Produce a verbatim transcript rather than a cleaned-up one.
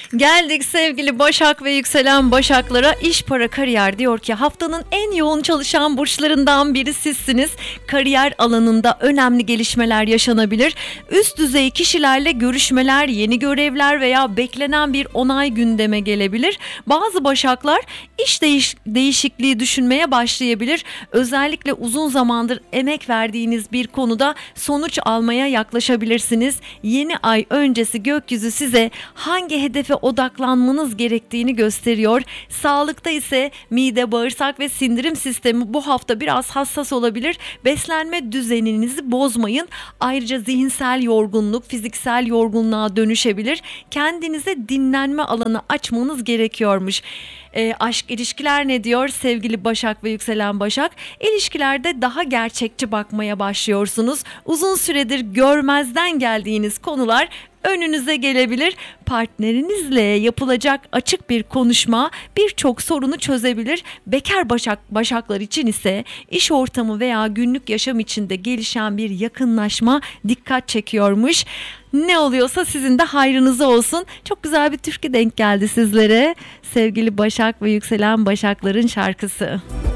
Geldik sevgili Başak ve yükselen Başaklara. İş, para, kariyer diyor ki haftanın en yoğun çalışan burçlarından biri sizsiniz. Kariyer alanında önemli gelişmeler yaşanabilir. Üst düzey kişilerle görüşmeler, yeni görevler veya beklenen bir onay gündeme gelebilir. Bazı Başaklar iş değiş- değişikliği düşünmeye başlayabilir. Özellikle uzun zamandır emek verdiğiniz bir konuda sonuç almaya yaklaşabilirsiniz. Yeni ay öncesi gökyüzü size hangi hedefe odaklanmanız gerektiğini gösteriyor. Sağlıkta ise mide, bağırsak ve sindirim sistemi bu hafta biraz hassas olabilir. Beslenme düzeninizi bozmayın. Ayrıca zihinsel yorgunluk fiziksel yorgunluğa dönüşebilir. Kendinize dinlenme alanı açmanız gerekiyormuş. E, aşk, ilişkiler ne diyor sevgili Başak ve yükselen Başak? İlişkilerde daha gerçekçi bakmaya başlıyorsunuz. Uzun süredir görmezden geldiğiniz konular önünüze gelebilir. Partnerinizle yapılacak açık bir konuşma birçok sorunu çözebilir. Bekar başak başaklar için ise iş ortamı veya günlük yaşam içinde gelişen bir yakınlaşma dikkat çekiyormuş. Ne oluyorsa sizin de hayrınıza olsun. Çok güzel bir türkü denk geldi sizlere. Sevgili Başak ve yükselen Başakların şarkısı.